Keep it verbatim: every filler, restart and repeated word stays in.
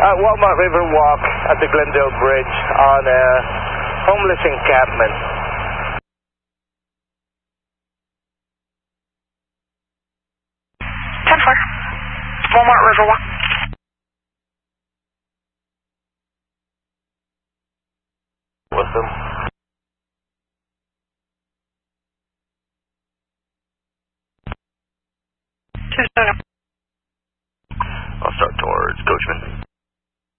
Uh, Walmart River Walk at the Glendale Bridge on a homeless encampment. ten four. Walmart River Walk. With them. two seven. I'll start towards Coachman.